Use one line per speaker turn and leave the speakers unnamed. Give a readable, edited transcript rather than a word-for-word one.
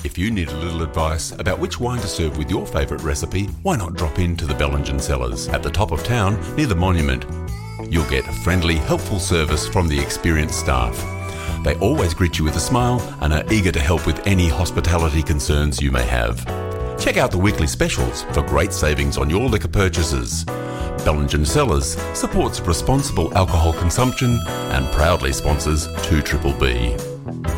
If you need a little advice about which wine to serve with your favourite recipe, why not drop into the Bellingen Cellars at the top of town near the monument. You'll get friendly, helpful service from the experienced staff. They always greet you with a smile and are eager to help with any hospitality concerns you may have. Check out the weekly specials for great savings on your liquor purchases. Bellingen Cellars supports responsible alcohol consumption and proudly sponsors 2BBB.